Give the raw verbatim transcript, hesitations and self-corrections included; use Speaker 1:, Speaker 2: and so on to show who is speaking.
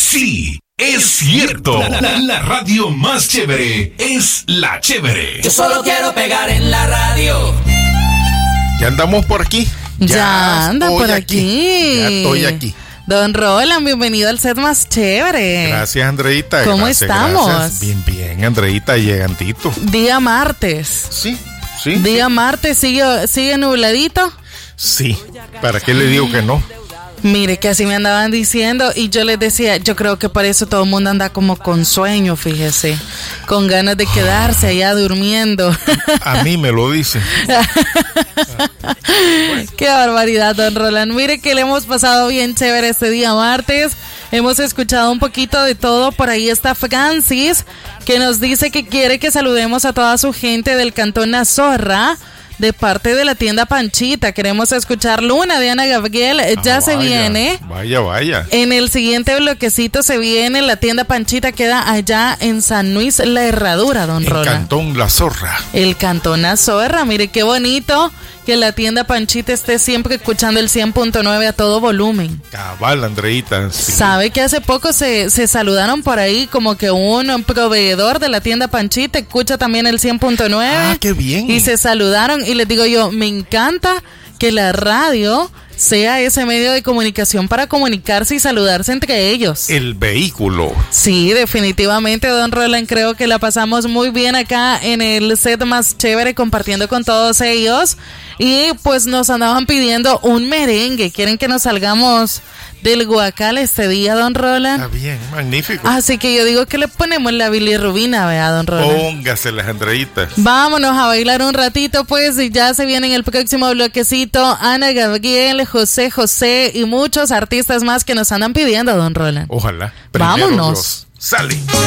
Speaker 1: Sí, es cierto. La, la, la radio más chévere es La Chévere.
Speaker 2: Yo solo quiero pegar en la radio.
Speaker 3: Ya andamos por aquí.
Speaker 4: Ya, ya anda por aquí. aquí.
Speaker 3: Ya estoy aquí.
Speaker 4: Don Roland, bienvenido al set más chévere.
Speaker 3: Gracias, Andreita.
Speaker 4: ¿Cómo
Speaker 3: gracias,
Speaker 4: estamos?
Speaker 3: Gracias. Bien, bien, Andreita, llegantito.
Speaker 4: Día martes.
Speaker 3: Sí, sí.
Speaker 4: Día
Speaker 3: sí.
Speaker 4: martes, ¿sigue, sigue nubladito?
Speaker 3: Sí. ¿Para qué le digo que no?
Speaker 4: Mire, que así me andaban diciendo y yo les decía, yo creo que por eso todo el mundo anda como con sueño, fíjese, con ganas de quedarse allá durmiendo.
Speaker 3: A mí me lo dicen.
Speaker 4: Qué barbaridad, don Roland. Mire que le hemos pasado bien chévere este día martes. Hemos escuchado un poquito de todo. Por ahí está Francis, que nos dice que quiere que saludemos a toda su gente del Cantón Azorra, de parte de la tienda Panchita. Queremos escuchar Luna de Ana Gabriel. Ah, ya se
Speaker 3: vaya,
Speaker 4: viene.
Speaker 3: Vaya, vaya.
Speaker 4: En el siguiente bloquecito se viene. La tienda Panchita queda allá en San Luis La Herradura, don
Speaker 3: El
Speaker 4: Roland.
Speaker 3: Cantón La Zorra.
Speaker 4: El Cantón La Zorra. Mire qué bonito que la tienda Panchita esté siempre escuchando el cien punto nueve a todo volumen.
Speaker 3: Cabal, Andreita. Sí.
Speaker 4: Sabe que hace poco se, se saludaron por ahí como que un, un proveedor de la tienda Panchita escucha también el cien punto nueve.
Speaker 3: Ah, qué bien.
Speaker 4: Y se saludaron y les digo yo, me encanta que la radio sea ese medio de comunicación para comunicarse y saludarse entre ellos.
Speaker 3: El vehículo.
Speaker 4: Sí, definitivamente, don Roland, creo que la pasamos muy bien acá en el set más chévere compartiendo con todos ellos. Y pues nos andaban pidiendo un merengue. ¿Quieren que nos salgamos del Guacal este día, don Roland?
Speaker 3: Está bien, magnífico.
Speaker 4: Así que yo digo que le ponemos la bilirrubina, vea, don Roland.
Speaker 3: Póngaselas, Andreitas.
Speaker 4: Vámonos a bailar un ratito, pues, y ya se viene en el próximo bloquecito Ana Gabriel, José José y muchos artistas más que nos andan pidiendo, don Roland.
Speaker 3: Ojalá.
Speaker 4: Vámonos.
Speaker 3: Sale.